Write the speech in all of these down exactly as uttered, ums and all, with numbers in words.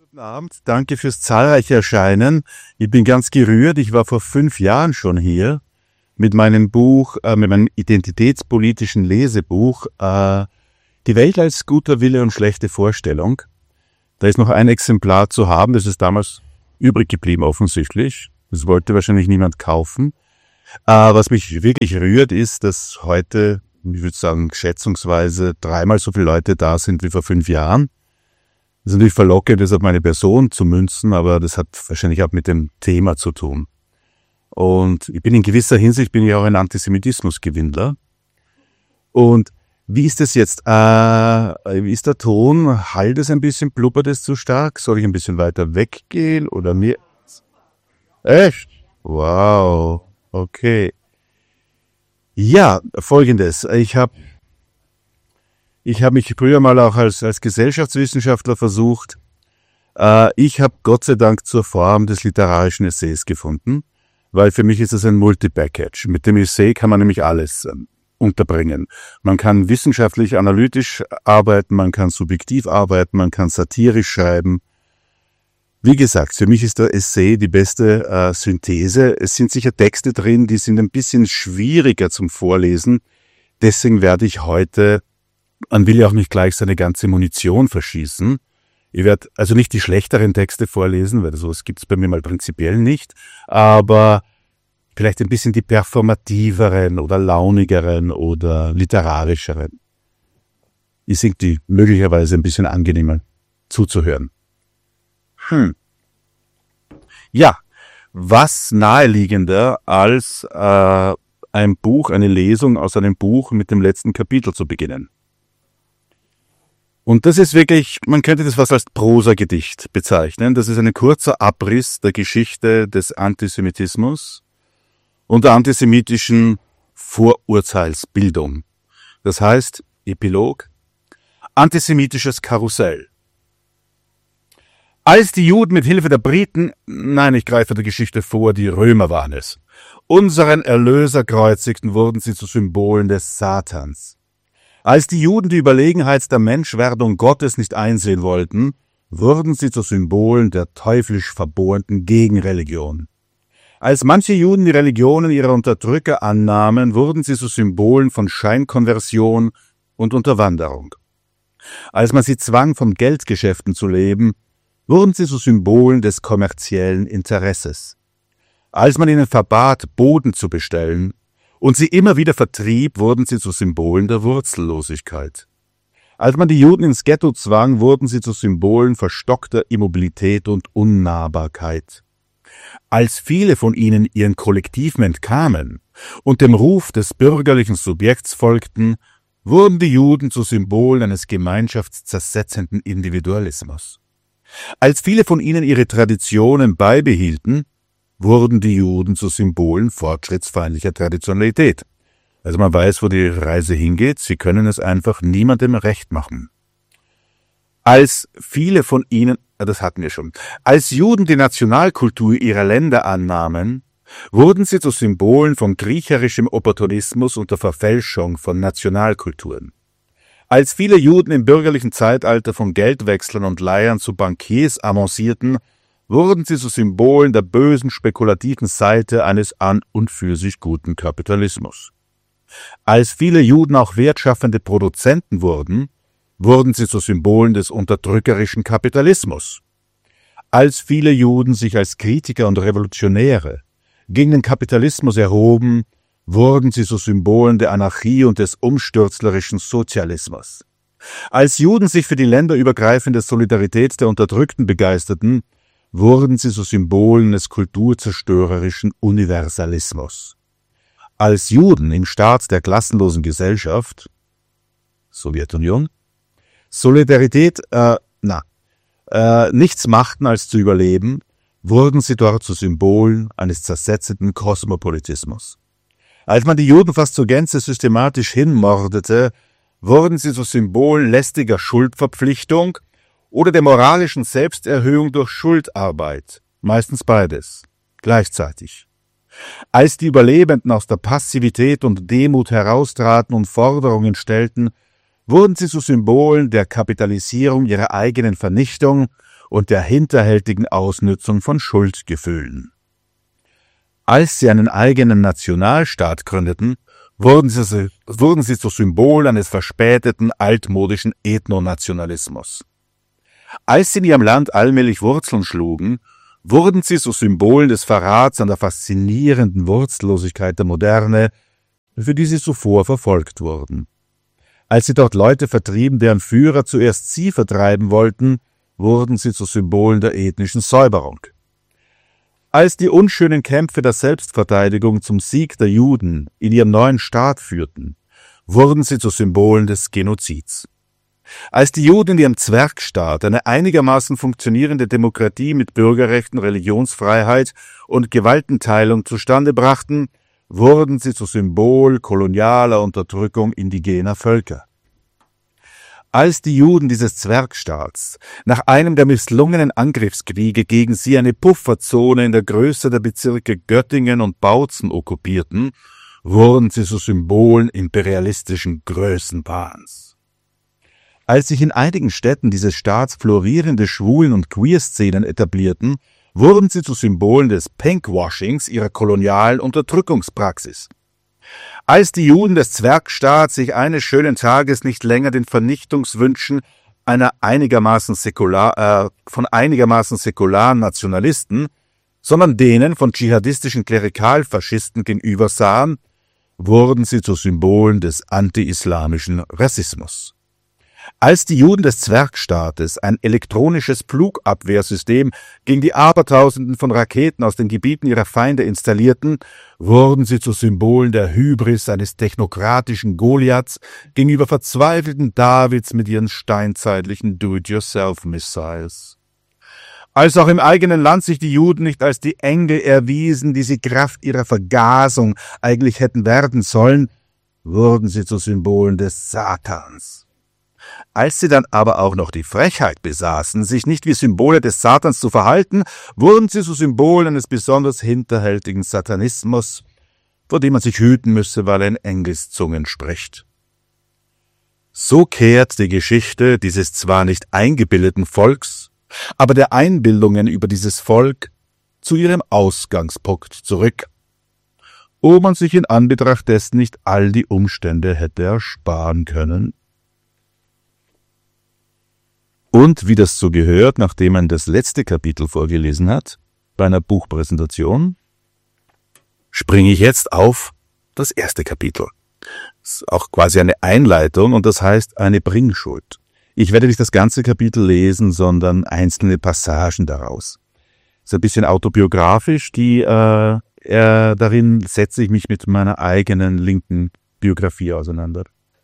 Guten Abend, danke fürs zahlreiche Erscheinen. Ich bin ganz gerührt. Ich war vor fünf Jahren schon hier mit meinem Buch, äh, mit meinem identitätspolitischen Lesebuch äh, Die Welt als guter Wille und schlechte Vorstellung. Da ist noch ein Exemplar zu haben, das ist damals übrig geblieben offensichtlich. Das wollte wahrscheinlich niemand kaufen. Äh, was mich wirklich rührt, ist, dass heute, ich würde sagen, schätzungsweise dreimal so viele Leute da sind wie vor fünf Jahren. Das ist natürlich verlockend, das auf meine Person zu münzen, aber das hat wahrscheinlich auch mit dem Thema zu tun. Und ich bin in gewisser Hinsicht bin ich auch ein Antisemitismusgewinnler. Und wie ist das jetzt? Äh, wie ist der Ton? Hallt es ein bisschen? Blubbert es zu stark? Soll ich ein bisschen weiter weggehen oder mir? Echt? Wow. Okay. Ja, Folgendes. Ich habe Ich habe mich früher mal auch als, als Gesellschaftswissenschaftler versucht. Äh, ich habe Gott sei Dank zur Form des literarischen Essays gefunden, weil für mich ist es ein Multi-Package. Mit dem Essay kann man nämlich alles ähm, unterbringen. Man kann wissenschaftlich, analytisch arbeiten, man kann subjektiv arbeiten, man kann satirisch schreiben. Wie gesagt, für mich ist der Essay die beste äh, Synthese. Es sind sicher Texte drin, die sind ein bisschen schwieriger zum Vorlesen. Deswegen werde ich heute Man will ja auch nicht gleich seine ganze Munition verschießen. Ich werde also nicht die schlechteren Texte vorlesen, weil sowas gibt es bei mir mal prinzipiell nicht, aber vielleicht ein bisschen die performativeren oder launigeren oder literarischeren. Ich finde die möglicherweise ein bisschen angenehmer zuzuhören. Hm. Ja, was naheliegender als äh, ein Buch, eine Lesung aus einem Buch mit dem letzten Kapitel zu beginnen. Und das ist wirklich, man könnte das fast als Prosagedicht bezeichnen. Das ist ein kurzer Abriss der Geschichte des Antisemitismus und der antisemitischen Vorurteilsbildung. Das heißt, Epilog, antisemitisches Karussell. Als die Juden mit Hilfe der Briten, nein, ich greife der Geschichte vor, die Römer waren es, unseren Erlöser kreuzigten, wurden sie zu Symbolen des Satans. Als die Juden die Überlegenheit der Menschwerdung Gottes nicht einsehen wollten, wurden sie zu Symbolen der teuflisch verbohrten Gegenreligion. Als manche Juden die Religionen ihrer Unterdrücker annahmen, wurden sie zu Symbolen von Scheinkonversion und Unterwanderung. Als man sie zwang, von Geldgeschäften zu leben, wurden sie zu Symbolen des kommerziellen Interesses. Als man ihnen verbat, Boden zu bestellen, und sie immer wieder vertrieb, wurden sie zu Symbolen der Wurzellosigkeit. Als man die Juden ins Ghetto zwang, wurden sie zu Symbolen verstockter Immobilität und Unnahbarkeit. Als viele von ihnen ihren Kollektiven entkamen und dem Ruf des bürgerlichen Subjekts folgten, wurden die Juden zu Symbolen eines gemeinschaftszersetzenden Individualismus. Als viele von ihnen ihre Traditionen beibehielten, wurden die Juden zu Symbolen fortschrittsfeindlicher Traditionalität. Also man weiß, wo die Reise hingeht, sie können es einfach niemandem recht machen. Als viele von ihnen, das hatten wir schon, als Juden die Nationalkultur ihrer Länder annahmen, wurden sie zu Symbolen von kriecherischem Opportunismus und der Verfälschung von Nationalkulturen. Als viele Juden im bürgerlichen Zeitalter von Geldwechslern und Leihern zu Bankiers avancierten, wurden sie zu Symbolen der bösen, spekulativen Seite eines an und für sich guten Kapitalismus. Als viele Juden auch wertschaffende Produzenten wurden, wurden sie zu Symbolen des unterdrückerischen Kapitalismus. Als viele Juden sich als Kritiker und Revolutionäre gegen den Kapitalismus erhoben, wurden sie zu Symbolen der Anarchie und des umstürzlerischen Sozialismus. Als Juden sich für die länderübergreifende Solidarität der Unterdrückten begeisterten, wurden sie zu Symbolen des kulturzerstörerischen Universalismus. Als Juden im Staat der klassenlosen Gesellschaft, Sowjetunion, Solidarität, äh, na, äh, nichts machten als zu überleben, wurden sie dort zu Symbolen eines zersetzenden Kosmopolitismus. Als man die Juden fast zur Gänze systematisch hinmordete, wurden sie zu Symbolen lästiger Schuldverpflichtung oder der moralischen Selbsterhöhung durch Schuldarbeit, meistens beides, gleichzeitig. Als die Überlebenden aus der Passivität und Demut heraustraten und Forderungen stellten, wurden sie zu Symbolen der Kapitalisierung ihrer eigenen Vernichtung und der hinterhältigen Ausnützung von Schuldgefühlen. Als sie einen eigenen Nationalstaat gründeten, wurden sie, wurden sie zu Symbol eines verspäteten, altmodischen Ethnonationalismus. Als sie in ihrem Land allmählich Wurzeln schlugen, wurden sie zu Symbolen des Verrats an der faszinierenden Wurzellosigkeit der Moderne, für die sie zuvor verfolgt wurden. Als sie dort Leute vertrieben, deren Führer zuerst sie vertreiben wollten, wurden sie zu Symbolen der ethnischen Säuberung. Als die unschönen Kämpfe der Selbstverteidigung zum Sieg der Juden in ihrem neuen Staat führten, wurden sie zu Symbolen des Genozids. Als die Juden in ihrem Zwergstaat eine einigermaßen funktionierende Demokratie mit Bürgerrechten, Religionsfreiheit und Gewaltenteilung zustande brachten, wurden sie zu Symbol kolonialer Unterdrückung indigener Völker. Als die Juden dieses Zwergstaats nach einem der misslungenen Angriffskriege gegen sie eine Pufferzone in der Größe der Bezirke Göttingen und Bautzen okkupierten, wurden sie zu Symbolen imperialistischen Größenwahns. Als sich in einigen Städten dieses Staats florierende Schwulen- und Queer-Szenen etablierten, wurden sie zu Symbolen des Pinkwashings ihrer kolonialen Unterdrückungspraxis. Als die Juden des Zwergstaats sich eines schönen Tages nicht länger den Vernichtungswünschen einer einigermaßen säkular, äh, von einigermaßen säkularen Nationalisten, sondern denen von dschihadistischen Klerikalfaschisten gegenüber sahen, wurden sie zu Symbolen des anti-islamischen Rassismus. Als die Juden des Zwergstaates ein elektronisches Flugabwehrsystem gegen die Abertausenden von Raketen aus den Gebieten ihrer Feinde installierten, wurden sie zu Symbolen der Hybris eines technokratischen Goliaths gegenüber verzweifelten Davids mit ihren steinzeitlichen Do-it-yourself-Missiles. Als auch im eigenen Land sich die Juden nicht als die Engel erwiesen, die sie Kraft ihrer Vergasung eigentlich hätten werden sollen, wurden sie zu Symbolen des Satans. Als sie dann aber auch noch die Frechheit besaßen, sich nicht wie Symbole des Satans zu verhalten, wurden sie zu Symbolen eines besonders hinterhältigen Satanismus, vor dem man sich hüten müsse, weil er in Engelszungen spricht. So kehrt die Geschichte dieses zwar nicht eingebildeten Volks, aber der Einbildungen über dieses Volk zu ihrem Ausgangspunkt zurück, wo man sich in Anbetracht dessen nicht all die Umstände hätte ersparen können. Und wie das so gehört, nachdem man das letzte Kapitel vorgelesen hat, bei einer Buchpräsentation, springe ich jetzt auf das erste Kapitel. Das ist auch quasi eine Einleitung und das heißt eine Bringschuld. Ich werde nicht das ganze Kapitel lesen, sondern einzelne Passagen daraus. Das ist ein bisschen autobiografisch, die äh, äh, darin setze ich mich mit meiner eigenen linken Biografie auseinander.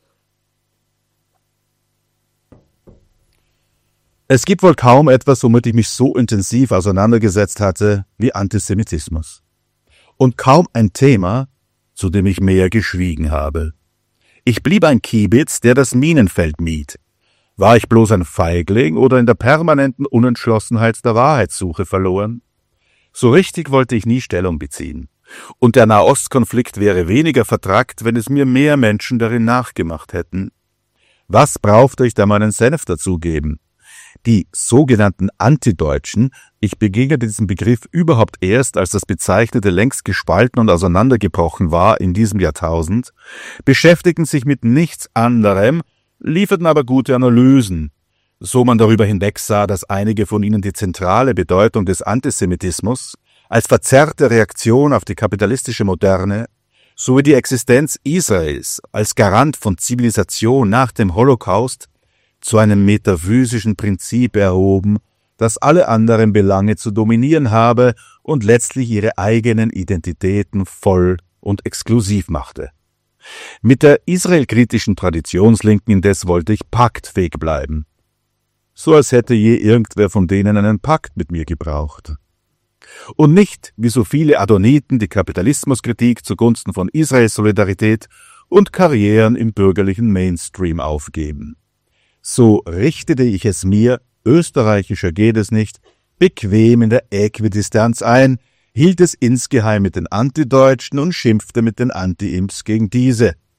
Es gibt wohl kaum etwas, womit ich mich so intensiv auseinandergesetzt hatte wie Antisemitismus. Und kaum ein Thema, zu dem ich mehr geschwiegen habe. Ich blieb ein Kiebitz, der das Minenfeld mied. War ich bloß ein Feigling oder in der permanenten Unentschlossenheit der Wahrheitssuche verloren? So richtig wollte ich nie Stellung beziehen. Und der Nahostkonflikt wäre weniger vertrackt, wenn es mir mehr Menschen darin nachgemacht hätten. Was brauchte ich da meinen Senf dazugeben? Die sogenannten Antideutschen, ich begegnete diesem Begriff überhaupt erst, als das Bezeichnete längst gespalten und auseinandergebrochen war in diesem Jahrtausend, beschäftigten sich mit nichts anderem, lieferten aber gute Analysen, so man darüber hinwegsah, dass einige von ihnen die zentrale Bedeutung des Antisemitismus als verzerrte Reaktion auf die kapitalistische Moderne sowie die Existenz Israels als Garant von Zivilisation nach dem Holocaust zu einem metaphysischen Prinzip erhoben, das alle anderen Belange zu dominieren habe und letztlich ihre eigenen Identitäten voll und exklusiv machte. Mit der israelkritischen Traditionslinken indes wollte ich paktfähig bleiben. So als hätte je irgendwer von denen einen Pakt mit mir gebraucht. Und nicht, wie so viele Adoniten, die Kapitalismuskritik zugunsten von Israels Solidarität und Karrieren im bürgerlichen Mainstream aufgeben. So richtete ich es mir, österreichischer geht es nicht, bequem in der Äquidistanz ein, hielt es insgeheim mit den Antideutschen und schimpfte mit den Anti-Imps gegen diese.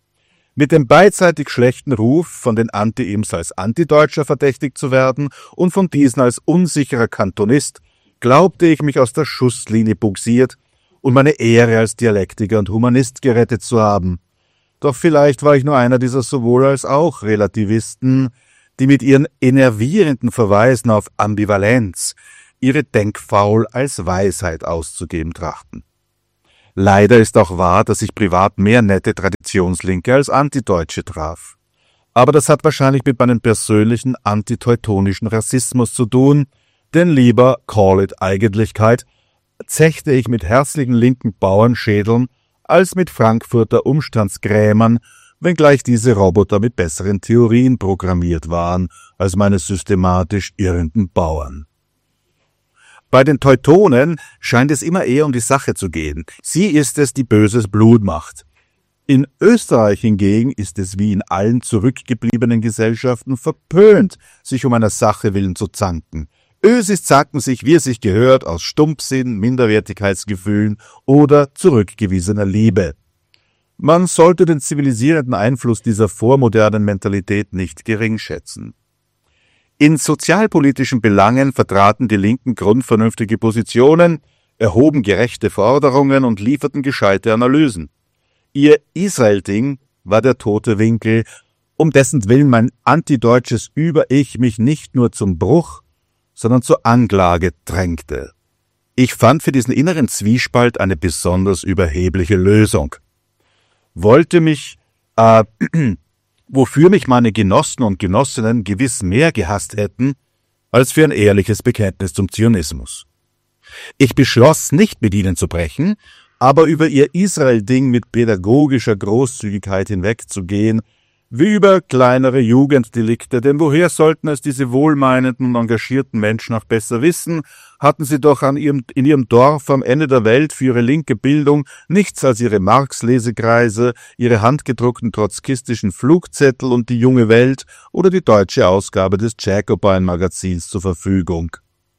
Mit dem beidseitig schlechten Ruf, von den Anti-Ims als Antideutscher verdächtigt zu werden und von diesen als unsicherer Kantonist, glaubte ich mich aus der Schusslinie bugsiert und meine Ehre als Dialektiker und Humanist gerettet zu haben. Doch vielleicht war ich nur einer dieser sowohl als auch Relativisten, die mit ihren enervierenden Verweisen auf Ambivalenz ihre Denkfaul als Weisheit auszugeben trachten. Leider ist auch wahr, dass ich privat mehr nette Traditionslinke als Antideutsche traf. Aber das hat wahrscheinlich mit meinem persönlichen antiteutonischen Rassismus zu tun, denn lieber, call it Eigentlichkeit, zechte ich mit herzlichen linken Bauernschädeln als mit Frankfurter Umstandsgrämern, wenngleich diese Roboter mit besseren Theorien programmiert waren als meine systematisch irrenden Bauern. Bei den Teutonen scheint es immer eher um die Sache zu gehen. Sie ist es, die böses Blut macht. In Österreich hingegen ist es wie in allen zurückgebliebenen Gesellschaften verpönt, sich um einer Sache willen zu zanken. Ösis zanken sich, wie es sich gehört, aus Stumpfsinn, Minderwertigkeitsgefühlen oder zurückgewiesener Liebe. Man sollte den zivilisierenden Einfluss dieser vormodernen Mentalität nicht gering schätzen. In sozialpolitischen Belangen vertraten die Linken grundvernünftige Positionen, erhoben gerechte Forderungen und lieferten gescheite Analysen. Ihr Israel-Ding war der tote Winkel, um dessen Willen mein antideutsches Über-Ich mich nicht nur zum Bruch, sondern zur Anklage drängte. Ich fand für diesen inneren Zwiespalt eine besonders überhebliche Lösung. Wollte mich, äh, wofür mich meine Genossen und Genossinnen gewiss mehr gehasst hätten, als für ein ehrliches Bekenntnis zum Zionismus. Ich beschloss, nicht mit ihnen zu brechen, aber über ihr Israel-Ding mit pädagogischer Großzügigkeit hinwegzugehen, wie über kleinere Jugenddelikte, denn woher sollten es diese wohlmeinenden und engagierten Menschen auch besser wissen, hatten sie doch an ihrem, in ihrem Dorf am Ende der Welt für ihre linke Bildung nichts als ihre Marx-Lesekreise, ihre handgedruckten trotzkistischen Flugzettel und die junge Welt oder die deutsche Ausgabe des Jacobin-Magazins zur Verfügung.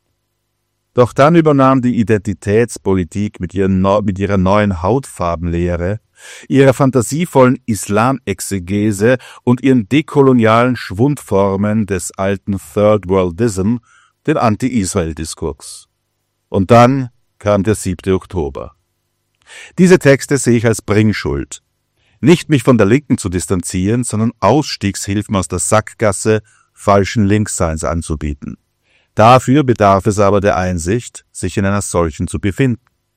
Doch dann übernahm die Identitätspolitik mit, ihren, mit ihrer neuen Hautfarbenlehre, ihrer fantasievollen Islamexegese und ihren dekolonialen Schwundformen des alten Third Worldism den Anti-Israel-Diskurs. Und dann kam der siebte Oktober. Diese Texte sehe ich als Bringschuld. Nicht mich von der Linken zu distanzieren, sondern Ausstiegshilfen aus der Sackgasse falschen Linksseins anzubieten. Dafür bedarf es aber der Einsicht, sich in einer solchen zu befinden.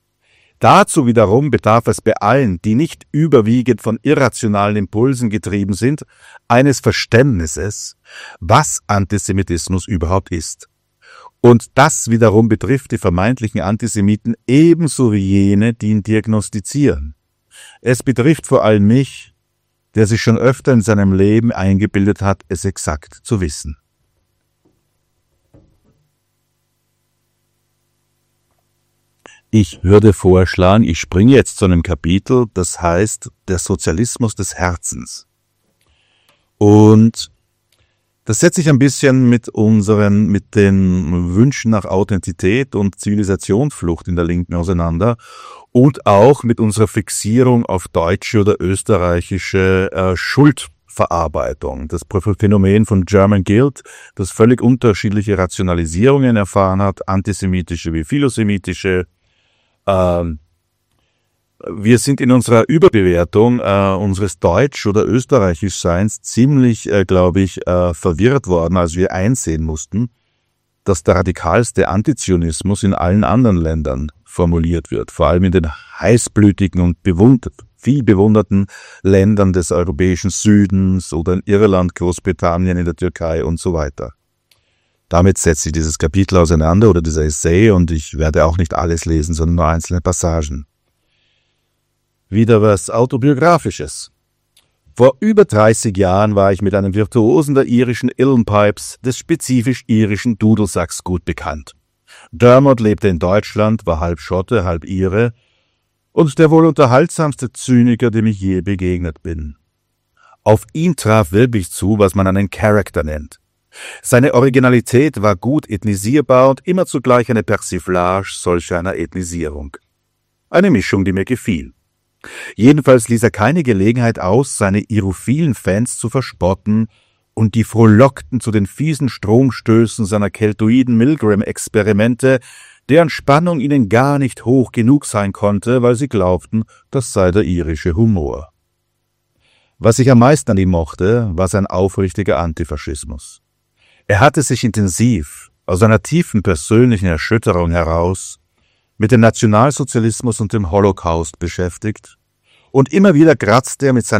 Dazu wiederum bedarf es bei allen, die nicht überwiegend von irrationalen Impulsen getrieben sind, eines Verständnisses, was Antisemitismus überhaupt ist. Und das wiederum betrifft die vermeintlichen Antisemiten ebenso wie jene, die ihn diagnostizieren. Es betrifft vor allem mich, der sich schon öfter in seinem Leben eingebildet hat, es exakt zu wissen. Ich würde vorschlagen, ich springe jetzt zu einem Kapitel, das heißt der Sozialismus des Herzens. Und das setzt sich ein bisschen mit unseren, mit den Wünschen nach Authentität und Zivilisationsflucht in der Linken auseinander und auch mit unserer Fixierung auf deutsche oder österreichische äh, Schuldverarbeitung. Das Phänomen von German Guilt, das völlig unterschiedliche Rationalisierungen erfahren hat, antisemitische wie philosemitische. Ähm, wir sind in unserer Überbewertung äh, unseres Deutsch- oder Österreichischseins ziemlich, äh, glaube ich, äh, verwirrt worden, als wir einsehen mussten, dass der radikalste Antizionismus in allen anderen Ländern formuliert wird, vor allem in den heißblütigen und bewund- viel bewunderten Ländern des europäischen Südens oder in Irland, Großbritannien, in der Türkei und so weiter. Damit setzt sich dieses Kapitel auseinander oder dieser Essay und ich werde auch nicht alles lesen, sondern nur einzelne Passagen. Wieder was Autobiografisches. Vor über dreißig Jahren war ich mit einem Virtuosen der irischen Uilleanpipes, des spezifisch irischen Dudelsacks, gut bekannt. Dermot lebte in Deutschland, war halb Schotte, halb Ire und der wohl unterhaltsamste Zyniker, dem ich je begegnet bin. Auf ihn traf wirklich zu, was man einen Charakter nennt. Seine Originalität war gut ethnisierbar und immer zugleich eine Persiflage solch einer Ethnisierung. Eine Mischung, die mir gefiel. Jedenfalls ließ er keine Gelegenheit aus, seine irophilen Fans zu verspotten, und die frohlockten zu den fiesen Stromstößen seiner keltoiden Milgram-Experimente, deren Spannung ihnen gar nicht hoch genug sein konnte, weil sie glaubten, das sei der irische Humor. Was ich am meisten an ihm mochte, war sein aufrichtiger Antifaschismus. Er hatte sich intensiv, aus einer tiefen persönlichen Erschütterung heraus, mit dem Nationalsozialismus und dem Holocaust beschäftigt, und immer wieder kratzte er mit seinem